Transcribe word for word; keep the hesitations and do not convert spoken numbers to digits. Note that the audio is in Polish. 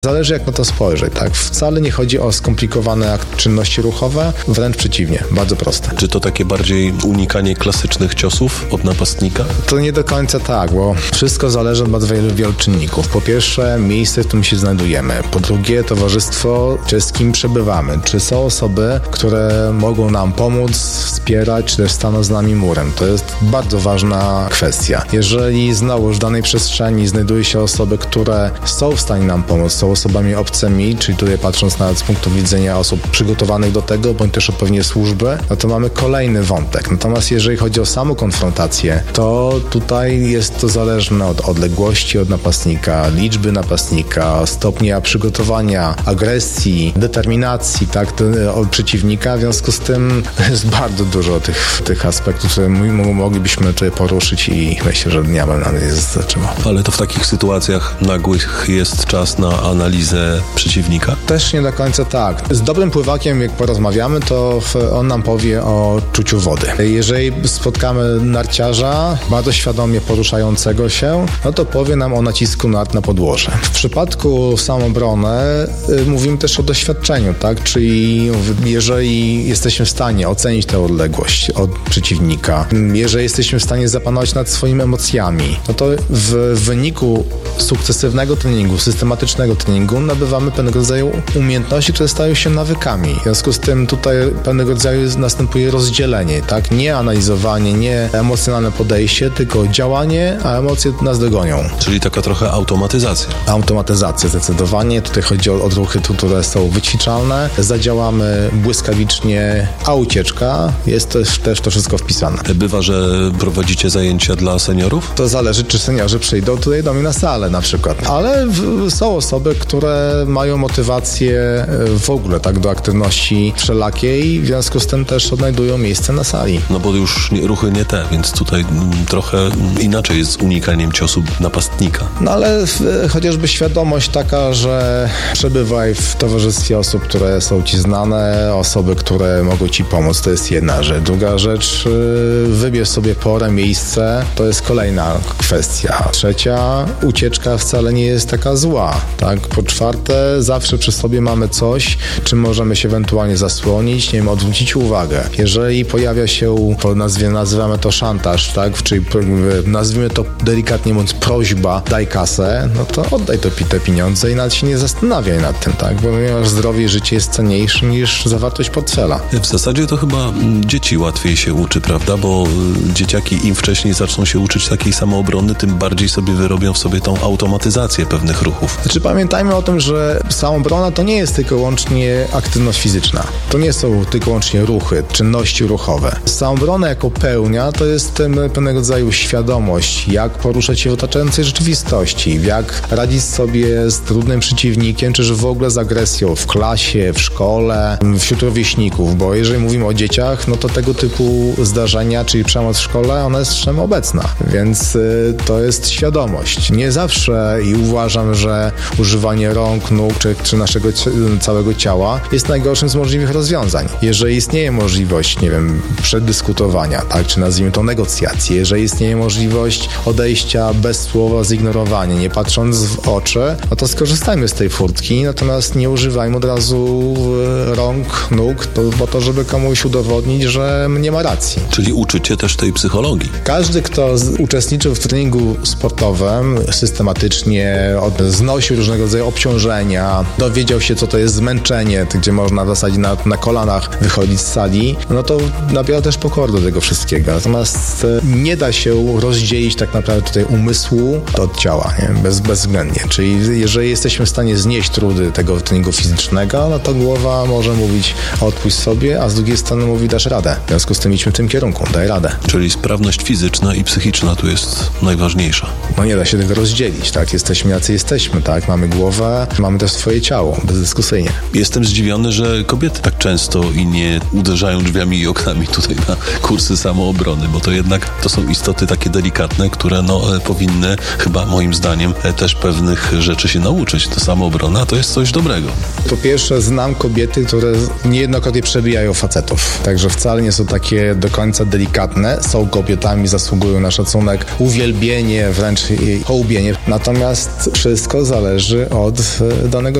Zależy jak na to spojrzeć, tak? Wcale nie chodzi o skomplikowane czynności ruchowe, wręcz przeciwnie, bardzo proste. Czy to takie bardziej unikanie klasycznych ciosów od napastnika? To nie do końca tak, bo wszystko zależy od bardzo wielu, wielu czynników. Po pierwsze, miejsce, w którym się znajdujemy. Po drugie, towarzystwo, czy z kim przebywamy. Czy są osoby, które mogą nam pomóc, wspierać, czy też staną z nami murem. To jest bardzo ważna kwestia. Jeżeli znowu w danej przestrzeni znajduje się osoby, które są w stanie nam pomóc, są osobami obcymi, czyli tutaj patrząc nawet z punktu widzenia osób przygotowanych do tego, bądź też odpowiednie służby, no to mamy kolejny wątek. Natomiast jeżeli chodzi o samą konfrontację, to tutaj jest to zależne od odległości od napastnika, liczby napastnika, stopnia przygotowania, agresji, determinacji, tak, od przeciwnika. W związku z tym jest bardzo dużo tych, tych aspektów, które moglibyśmy tutaj poruszyć i myślę, że dnia nam jest zaczęło. Ale to w takich sytuacjach nagłych jest czas na analizę przeciwnika? Też nie do końca tak. Z dobrym pływakiem, jak porozmawiamy, to on nam powie o czuciu wody. Jeżeli spotkamy narciarza, bardzo świadomie poruszającego się, no to powie nam o nacisku nart na podłoże. W przypadku samoobronę y, mówimy też o doświadczeniu, tak? Czyli jeżeli jesteśmy w stanie ocenić tę odległość od przeciwnika, jeżeli jesteśmy w stanie zapanować nad swoimi emocjami, no to w wyniku sukcesywnego treningu, systematycznego treningu nabywamy pewnego rodzaju umiejętności, które stają się nawykami. W związku z tym tutaj pewnego rodzaju następuje rozdzielenie, tak? Nie analizowanie, nie emocjonalne podejście, tylko działanie, a emocje nas dogonią. Czyli taka trochę automatyzacja. Automatyzacja zdecydowanie. Tutaj chodzi o odruchy, które są wyćwiczalne. Zadziałamy błyskawicznie, a ucieczka jest też, też to wszystko wpisane. Bywa, że prowadzicie zajęcia dla seniorów? To zależy, czy seniorzy przyjdą tutaj do mnie na salę na przykład. Ale w, są osoby, które mają motywację w ogóle tak do aktywności wszelakiej, w związku z tym też odnajdują miejsce na sali. No bo już nie, ruchy nie te, więc tutaj m, trochę inaczej jest z unikaniem ciosu napastnika. No ale w, chociażby świadomość taka, że przebywaj w towarzystwie osób, które są ci znane, osoby, które mogą ci pomóc, to jest jedna rzecz. Druga rzecz, wybierz sobie porę, miejsce, to jest kolejna kwestia. Trzecia, ucieczka wcale nie jest taka zła, tak? Po czwarte, zawsze przy sobie mamy coś, czym możemy się ewentualnie zasłonić, nie wiem, odwrócić uwagę. Jeżeli pojawia się, nazwie, nazywamy to szantaż, tak? Czyli nazwijmy to delikatnie mówiąc prośba, daj kasę, no to oddaj to, te pieniądze i nawet się nie zastanawiaj nad tym, tak? Bo ponieważ zdrowie i życie jest cenniejsze niż zawartość portfela. W zasadzie to chyba dzieci łatwiej się uczy, prawda? Bo dzieciaki im wcześniej zaczną się uczyć takiej samoobrony, tym bardziej sobie wyrobią w sobie tą automatyzację pewnych ruchów. Znaczy pamiętajmy o tym, że samoobrona to nie jest tylko łącznie aktywność fizyczna. To nie są tylko łącznie ruchy, czynności ruchowe. Samoobrona jako pełnia to jest pewnego rodzaju świadomość, jak poruszać się w otaczającej rzeczywistości, jak radzić sobie z trudnym przeciwnikiem, czy w ogóle z agresją w klasie, w szkole, wśród rówieśników, bo jeżeli mówimy o dzieciach, no to tego typu zdarzenia, czyli przemoc w szkole, ona jest wszem obecna, więc y, to jest świadomość. Nie zawsze i uważam, że używanie rąk, nóg, czy, czy naszego całego ciała jest najgorszym z możliwych rozwiązań. Jeżeli istnieje możliwość, nie wiem, przedyskutowania, tak, czy nazwijmy to negocjacje, jeżeli istnieje możliwość odejścia bez słowa, zignorowania, nie patrząc w oczy, no to skorzystajmy z tej furtki, natomiast nie używajmy od razu rąk, nóg, to, po to, żeby komuś udowodnić, że nie ma racji. Czyli uczycie też tej psychologii. Każdy, kto z, uczestniczył w treningu sportowym, systematycznie od, znosił różnego rodzaju obciążenia, dowiedział się, co to jest zmęczenie, gdzie można w zasadzie na, na kolanach wychodzić z sali, no to nabiera też pokory do tego wszystkiego. Natomiast nie da się rozdzielić tak naprawdę tutaj umysłu od ciała, nie? Bez, bezwzględnie. Czyli jeżeli jesteśmy w stanie znieść trudy tego treningu fizycznego, no to głowa może mówić odpuść sobie, a z drugiej strony mówi dasz radę. W związku z tym idźmy w tym kierunku, daj radę. Czyli sprawność fizyczna i psychiczna tu jest najważniejsza. No nie da się tego rozdzielić, tak? Jesteśmy jacy jesteśmy, tak? Mamy głowę, mamy też swoje ciało, bezdyskusyjnie. Jestem zdziwiony, że kobiety tak często i nie uderzają drzwiami i oknami tutaj na kursy samoobrony, bo to jednak to są istoty takie delikatne, które no powinny chyba moim zdaniem też pewnych rzeczy się nauczyć. To samoobrona to jest coś dobrego. Po pierwsze znam kobiety, które niejednokrotnie przebijają facetów, także wcale nie są takie do końca delikatne. Są kobietami, zasługują na szacunek, uwielbienie, wręcz hołbienie. Natomiast wszystko zależy od danego